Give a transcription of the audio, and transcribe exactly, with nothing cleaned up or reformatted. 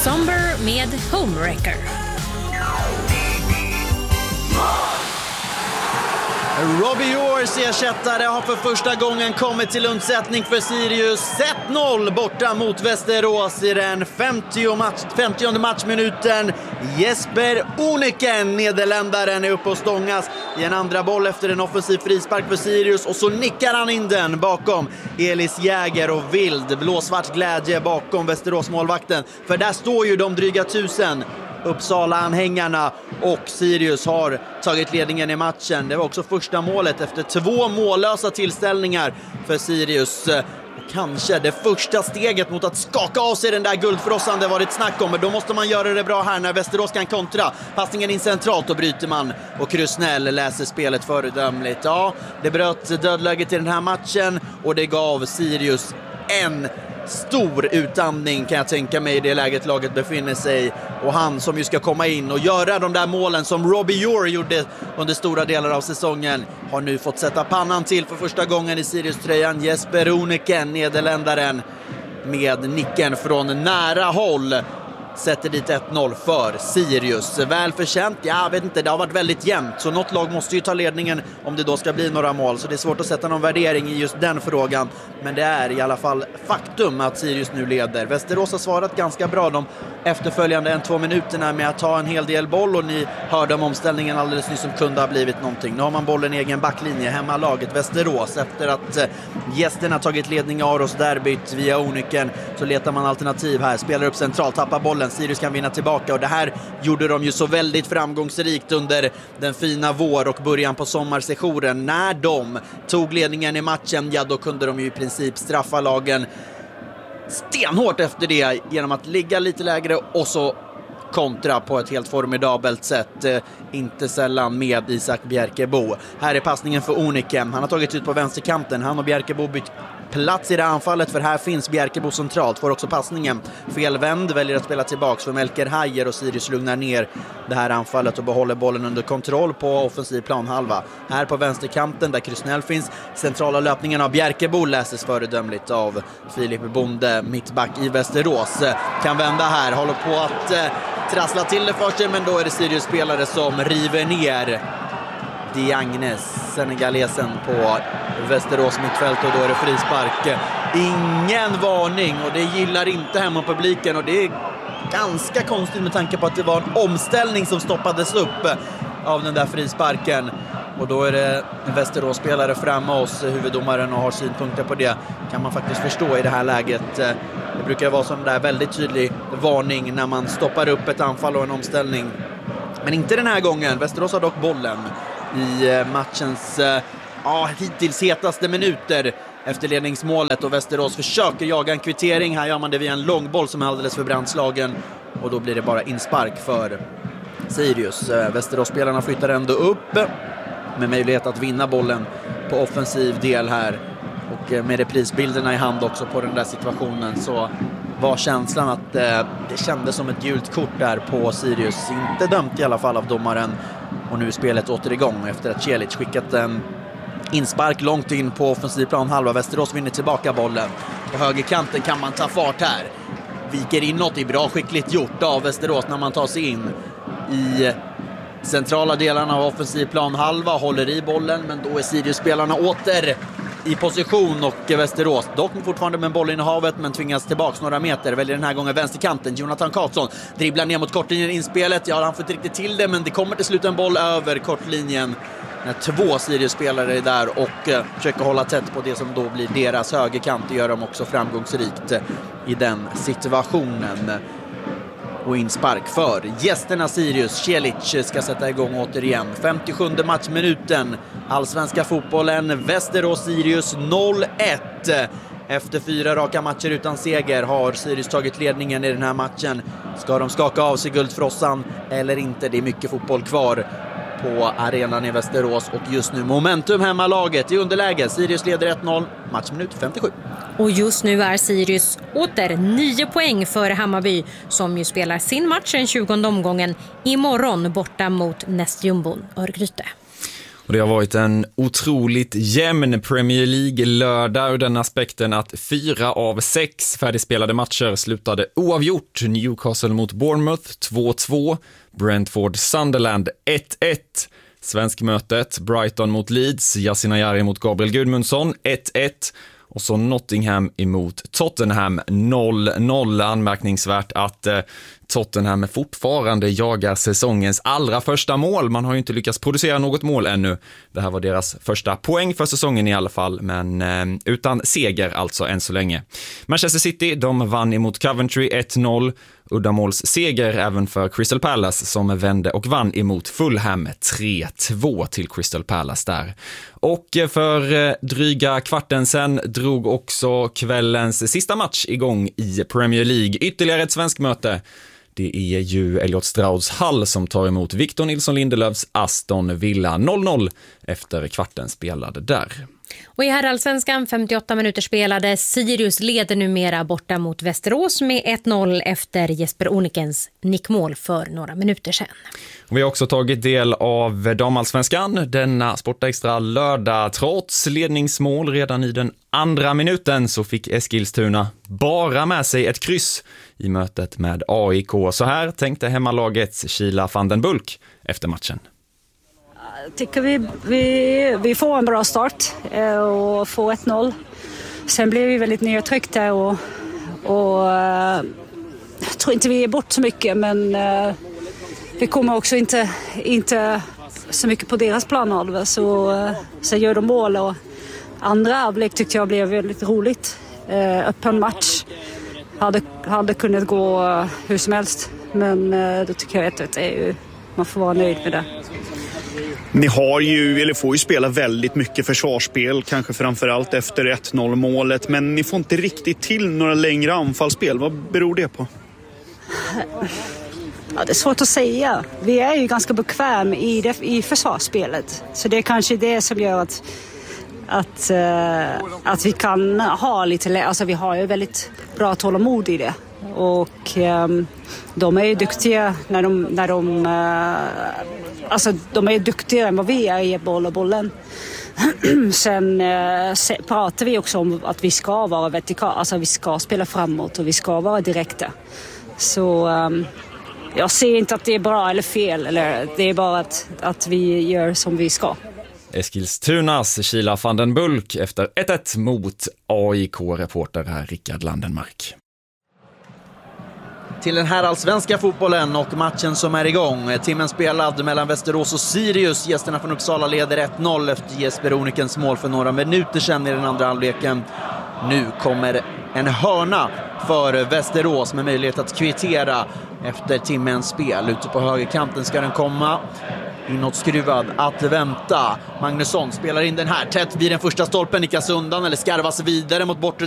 Somber med Homewrecker. Robbie Orrs ersättare har för första gången kommit till undsättning för Sirius. ett noll borta mot Västerås i den femtionde match, femtionde matchminuten. Jesper Oniken, nederländaren, är uppe och stångas i en andra boll efter en offensiv frispark för Sirius. Och så nickar han in den bakom Elis Jäger, och vild blåsvart glädje bakom Västerås målvakten. För där står ju de dryga tusen Uppsala-anhängarna, och Sirius har tagit ledningen i matchen. Det var också första målet efter två mållösa tillställningar för Sirius. Kanske det första steget mot att skaka av sig den där guldfrossan det varit snack om, men då måste man göra det bra här när Västerås kan kontra. Passningen in centralt, och bryter man, och Krusnell läser spelet föredömligt. Ja, det bröt dödläget i den här matchen, och det gav Sirius en stor utandning, kan jag tänka mig, i det läget laget befinner sig. Och han som ju ska komma in och göra de där målen som Robbie Orr gjorde under stora delar av säsongen, har nu fått sätta pannan till för första gången i Sirius-tröjan. Jesper Oniken, nederländaren, med nicken från nära håll sätter dit ett noll för Sirius. Välförtjänt, jag vet inte, det har varit väldigt jämnt, så något lag måste ju ta ledningen om det då ska bli några mål, så det är svårt att sätta någon värdering i just den frågan, men det är i alla fall faktum att Sirius nu leder. Västerås har svarat ganska bra de efterföljande en två minuterna med att ta en hel del boll, och ni hörde om omställningen alldeles nyss som kunde ha blivit någonting. Nu har man bollen i egen backlinje, hemmalaget Västerås, efter att eh, gästerna tagit ledning av Aros derbyt via Oniken, så letar man alternativ här, spelar upp centralt, tappar bollen, Sirius kan vinna tillbaka, och det här gjorde de ju så väldigt framgångsrikt under den fina vår och början på sommarsessionen. När de tog ledningen i matchen, ja då kunde de ju i princip straffa lagen stenhårt efter det genom att ligga lite lägre och så kontra på ett helt formidabelt sätt, eh, inte sällan med Isak Bjerkebo. Här är passningen för Oniken, han har tagit ut på vänsterkanten, han och Bjerkebo bytt plats i det anfallet, för här finns Bjerkebo centralt, får också passningen felvänd, väljer att spela tillbaks för Melker Hajer, och Sirius lugnar ner det här anfallet och behåller bollen under kontroll på offensiv planhalva. Här på vänsterkanten där Krusnell finns, centrala löpningen av Bjerkebo läses föredömligt av Filip Bonde, mittback i Västerås, kan vända här, håller på att eh, trassla till det för sig, men då är det Sirius-spelare som river ner Diagnes, senegalesen, på Västerås mittfält, och då är det frispark. Ingen varning, och det gillar inte hemmapubliken, och det är ganska konstigt med tanke på att det var en omställning som stoppades upp av den där frisparken. Och då är det Västerås spelare framme hos huvuddomaren och har synpunkter på det, kan man faktiskt förstå i det här läget. Det brukar vara sån där väldigt tydlig varning när man stoppar upp ett anfall och en omställning, men inte den här gången. Västerås har dock bollen i matchens ja, hittills hetaste minuter efter ledningsmålet, och Västerås försöker jaga en kvittering. Här gör man det via en lång boll som är alldeles för brandslagen, och då blir det bara inspark för Sirius. Västerås-spelarna flyttar ändå upp med möjlighet att vinna bollen på offensiv del här, och med reprisbilderna i hand också på den där situationen, så var känslan att eh, det kändes som ett gult kort där på Sirius. Inte dömt i alla fall av domaren, och nu är spelet åter igång efter att Celic skickat en inspark långt in på offensiv plan halva. Västerås vinner tillbaka bollen. På högerkanten kan man ta fart här. Viker inåt, i bra skickligt gjort av Västerås när man tar sig in i centrala delarna av offensiv plan halva, håller i bollen, men då är Sirius-spelarna åter i position, och Västerås dock fortfarande med bollen i havet, men tvingas tillbaks några meter, väljer den här gången vänsterkanten. Jonathan Karlsson dribblar ner mot kortlinjen inspelet, ja han får inte riktigt till det, men det kommer till slut en boll över kortlinjen när två Sirius-spelare är där och eh, försöker hålla tätt på det som då blir deras högerkant. Det gör de också framgångsrikt eh, i den situationen. Och inspark för gästerna Sirius. Celic ska sätta igång återigen. femtiosjunde matchminuten. Allsvenska fotbollen. Västerås-Sirius noll ett. Efter fyra raka matcher utan seger har Sirius tagit ledningen i den här matchen. Ska de skaka av sig guldfrossan eller inte? Det är mycket fotboll kvar på arenan i Västerås, och just nu momentum hemmalaget i underläge. Sirius leder ett noll, matchminut femtiosju. Och just nu är Sirius åter nio poäng före Hammarby, som ju spelar sin match den tjugonde omgången imorgon borta mot nästjumbon Örgryte. Och det har varit en otroligt jämn Premier League-lördag ur den aspekten att fyra av sex färdigspelade matcher slutade oavgjort. Newcastle mot Bournemouth två två, Brentford Sunderland ett ett, Svenskmötet Brighton mot Leeds, Yasin Ayari mot Gabriel Gudmundsson ett ett och så Nottingham emot Tottenham noll noll. Anmärkningsvärt att eh, Tottenham fortfarande jagar säsongens allra första mål. Man har ju inte lyckats producera något mål ännu. Det här var deras första poäng för säsongen i alla fall, men eh, utan seger alltså än så länge. Manchester City, de vann emot Coventry ett noll. Uddamålsseger även för Crystal Palace som vände och vann emot Fulham tre två till Crystal Palace där. Och för dryga kvarten sen drog också kvällens sista match igång i Premier League. Ytterligare ett svensk möte. Det är ju Elliot Strauds Hall som tar emot Victor Nilsson Lindelöfs Aston Villa noll noll efter kvarten spelade där. Och i herrallsvenskan femtioåtta minuter spelade. Sirius leder numera borta mot Västerås med ett noll efter Jesper Onikens nickmål för några minuter sedan. Vi har också tagit del av damallsvenskan denna Sportextra lördag. Trots ledningsmål redan i den andra minuten så fick Eskilstuna bara med sig ett kryss i mötet med A I K. Så här tänkte hemmalagets Sheila van den Bulk efter matchen. Jag tycker vi, vi, vi får en bra start och får ett noll. Sen blev vi väldigt nedtryckta och, och jag tror inte vi är bort så mycket, men vi kommer också inte, inte så mycket på deras planhalva. Så sen gör de mål och andra halvlek tyckte jag blev väldigt roligt. Öppen match. Hade, hade kunnat gå hur som helst, men då tycker jag att det är ju, man får vara nöjd med det. Ni har ju, eller får ju spela väldigt mycket försvarsspel, kanske framförallt efter ett noll målet, men ni får inte riktigt till några längre anfallsspel. Vad beror det på? Ja, det är svårt att säga. Vi är ju ganska bekväm i, det, i försvarsspelet, så det är kanske det som gör att att, uh, att vi kan ha lite, alltså vi har ju väldigt bra tålamod i det. Och um, de är ju duktiga när de, när de uh, alltså de är duktigare än vad vi är i boll och bollen. Sen uh, se, pratar vi också om att vi ska vara vertikala, alltså vi ska spela framåt och vi ska vara direkta. Så um, jag ser inte att det är bra eller fel, eller det är bara att, att vi gör som vi ska. Eskilstunas Sheila van den Bulk efter ett ett mot A I K-reporter här Rickard Landenmark. Till den här allsvenska fotbollen och matchen som är igång. Timmen spelad mellan Västerås och Sirius. Gästerna från Uppsala leder ett noll efter Jesper Onikens mål för några minuter sedan i den andra halvleken. Nu kommer en hörna för Västerås med möjlighet att kvittera efter timmens spel. Ute på högerkanten ska den komma. Inåt skruvad att vänta. Magnusson spelar in den här tätt vid den första stolpen, nickas undan eller skarvas vidare mot bortre